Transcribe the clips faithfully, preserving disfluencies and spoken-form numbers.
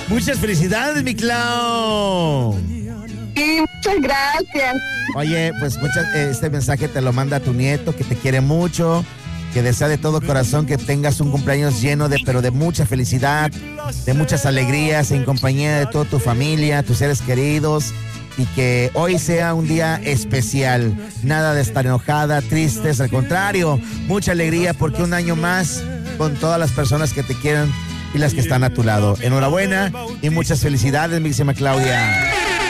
Muchas felicidades, mi Clau. Sí, muchas gracias. Oye, pues muchas, este mensaje te lo manda tu nieto, que te quiere mucho, que desea de todo corazón que tengas un cumpleaños lleno de, pero de mucha felicidad, de muchas alegrías, en compañía de toda tu familia, tus seres queridos, y que hoy sea un día especial. Nada de estar enojada, tristes, al contrario, mucha alegría, porque un año más con todas las personas que te quieren y las que están a tu lado. Enhorabuena y muchas felicidades, mi querida Claudia.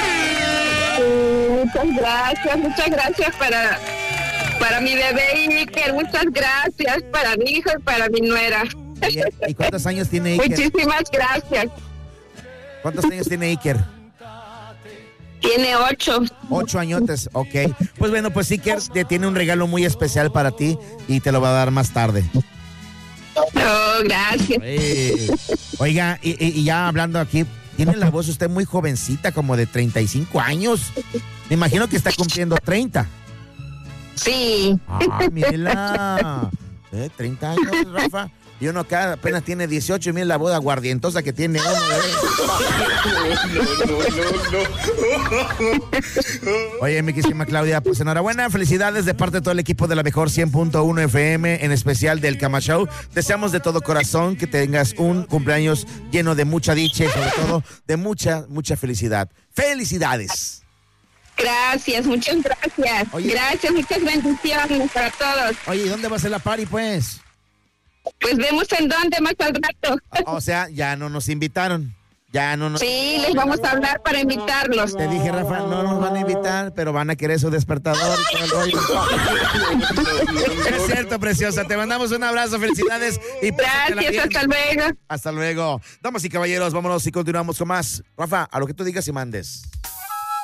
Muchas gracias, muchas gracias para, para mi bebé Iker, muchas gracias para mi hijo y para mi nuera. ¿Y, ¿y cuántos años tiene Iker? Muchísimas gracias. ¿Cuántos años tiene Iker? Tiene ocho. Ocho añotes, ok. Pues bueno, pues Iker te tiene un regalo muy especial para ti y te lo va a dar más tarde. Oh, gracias. Oye, oiga, y, y, y ya hablando aquí, tiene la voz usted muy jovencita, como de treinta y cinco años. Me imagino que está cumpliendo treinta. Sí. Ah, mírela. ¿Eh? treinta años, Rafa. Y uno acá apenas tiene dieciocho y mira la boda aguardientosa que tiene uno. ¿Eh? No, no, no, no. Oye, mi querida Claudia, pues enhorabuena, felicidades de parte de todo el equipo de la mejor cien punto uno F M, en especial del Cama Show. Deseamos de todo corazón que tengas un cumpleaños lleno de mucha dicha y sobre todo de mucha, mucha felicidad. ¡Felicidades! Gracias, muchas gracias. Oye, gracias, muchas bendiciones para todos. Oye, ¿y dónde va a ser la party, pues? Pues vemos en dónde más al rato. O sea, ya no nos invitaron. Ya no nos... Sí, les vamos a hablar para invitarlos. Te dije, Rafa, no nos van a invitar, pero van a querer su despertador y todo el rollo. Es cierto, preciosa. Te mandamos un abrazo, felicidades. Y gracias, hasta luego. Hasta luego. Damas y caballeros, vámonos y continuamos con más. Rafa, a lo que tú digas y mandes.